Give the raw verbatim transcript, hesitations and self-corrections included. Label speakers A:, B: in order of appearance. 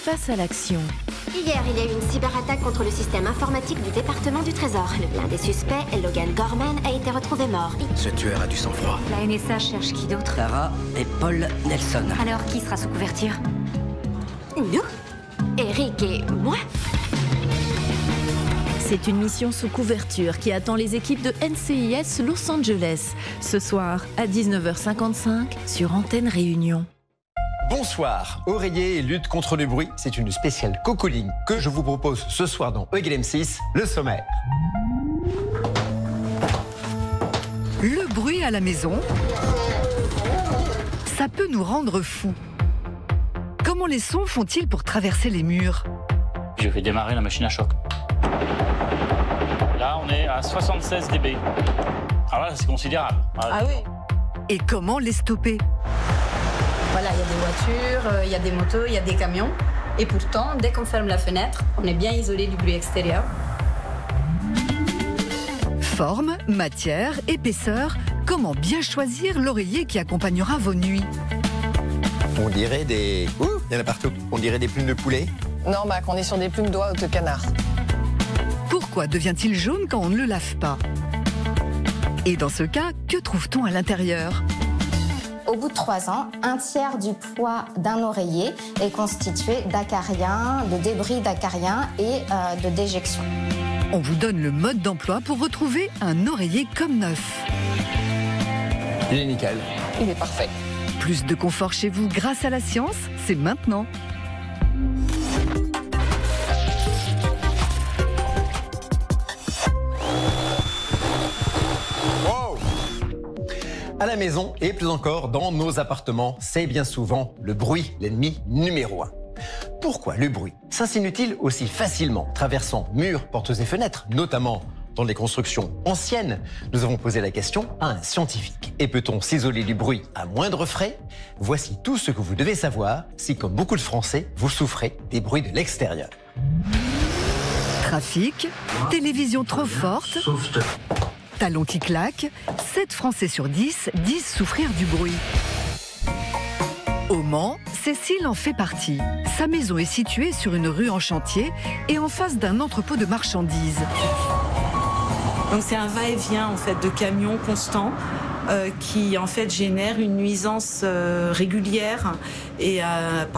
A: face à l'action.
B: Hier, il y a eu une cyberattaque contre le système informatique du département du Trésor. L'un des suspects, Logan Gorman, a été retrouvé mort.
C: Ce tueur a du sang-froid.
D: La N S A cherche qui d'autre?
E: Tara et Paul Nelson.
D: Alors, qui sera sous couverture?
B: Nous, Eric et moi.
A: C'est une mission sous couverture qui attend les équipes de N C I S Los Angeles. Ce soir, à dix-neuf heures cinquante-cinq, sur Antenne Réunion.
C: Bonsoir, oreiller et lutte contre le bruit, c'est une spéciale cocoline que je vous propose ce soir dans E égale M six, le sommaire.
F: Le bruit à la maison, ça peut nous rendre fous. Comment les sons font-ils pour traverser les murs?
G: Je vais démarrer la machine à choc. Là, on est à soixante-seize décibels. Alors là, c'est considérable.
H: Ah oui.
F: Et comment les stopper?
H: Voilà, il y a des voitures, euh, il y a des motos, il y a des camions. Et pourtant, dès qu'on ferme la fenêtre, on est bien isolé du bruit extérieur.
F: Forme, matière, épaisseur, comment bien choisir l'oreiller qui accompagnera vos nuits?
C: On dirait des... Ouh, il y en a partout. On dirait des plumes de poulet.
I: Non, bah, qu'on est sur des plumes d'oie ou de canard.
F: Pourquoi devient-il jaune quand on ne le lave pas? Et dans ce cas, que trouve-t-on à l'intérieur?
J: Au bout de trois ans, un tiers du poids d'un oreiller est constitué d'acariens, de débris d'acariens et euh, de déjections.
F: On vous donne le mode d'emploi pour retrouver un oreiller comme neuf.
C: Il est nickel.
I: Il est parfait.
F: Plus de confort chez vous grâce à la science, c'est maintenant.
C: À la maison et plus encore dans nos appartements, c'est bien souvent le bruit, l'ennemi numéro un. Pourquoi le bruit s'insinue-t-il aussi facilement, traversant murs, portes et fenêtres, notamment dans les constructions anciennes? Nous avons posé la question à un scientifique. Et peut-on s'isoler du bruit à moindre frais? Voici tout ce que vous devez savoir si, comme beaucoup de Français, vous souffrez des bruits de l'extérieur.
F: Trafic, télévision trop forte, talons qui claquent, sept Français sur dix disent souffrir du bruit. Au Mans, Cécile en fait partie. Sa maison est située sur une rue en chantier et en face d'un entrepôt de marchandises.
K: Donc c'est un va-et-vient en fait de camions constants euh, qui en fait génère une nuisance euh, régulière et euh,